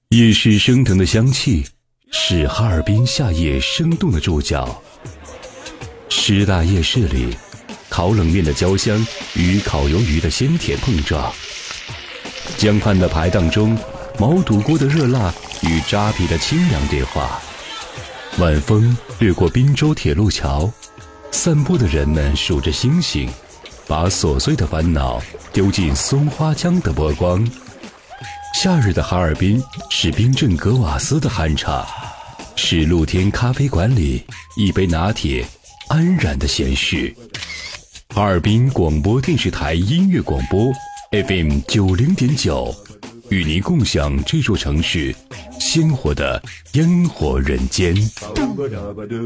夜市升腾的香气是哈尔滨夏夜生动的注脚。师大夜市里，烤冷面的焦香与烤鱿鱼的鲜甜碰撞，江畔的排档中，毛肚锅的热辣与扎皮的清凉对话。晚风掠过滨州铁路桥，散步的人们数着星星，把琐碎的烦恼丢进松花江的波光。夏日的哈尔滨是冰镇格瓦斯的酣畅，是露天咖啡馆里一杯拿铁安然的闲适。哈尔滨广播电视台音乐广播 FM 90.9，与您共享这座城市鲜活的烟火人间。